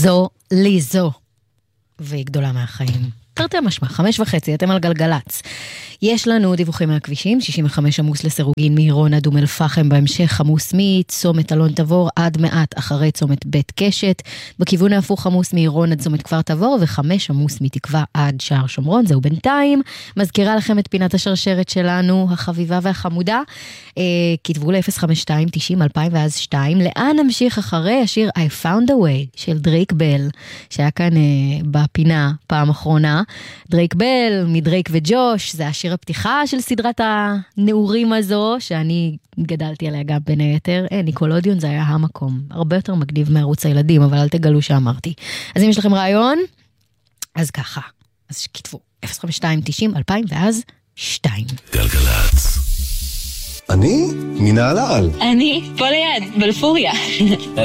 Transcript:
זו ליזו, והיא גדולה מהחיים. תרתי משמע, 5:30, אתם על גלגלץ. יש לנו דיווחים מהכבישים, 65 עמוס לסירוגין מעירון עד אום אל פחם, בהמשך עמוס מצומת אלון תבור עד מעט אחרי צומת בית קשת, בכיוון ההפוך עמוס מעירון עד צומת כפר תבור, ו5 עמוס מתקווה עד שער שומרון. זהו בינתיים. מזכירה לכם את פינת השרשרת שלנו, החביבה והחמודה. כתבו ל-052-90-2002. לאן נמשיך אחרי השיר I Found a Way של דרייק בל, שהיה כאן בפינה פעם אחרונה. דרייק בל מדרייק וג'וש, זה השיר הפתיחה של סדרת הנעורים הזו, שאני גדלתי עליה גם בין היתר. ניקולודיון זה היה המקום, הרבה יותר מגניב מערוץ הילדים, אבל אל תגלו שאמרתי. אז אם יש לכם רעיון, אז ככה, אז כתבו 052-90-2002. גלגלץ. אני מנהלל. אני פה ליד, בלפוריה.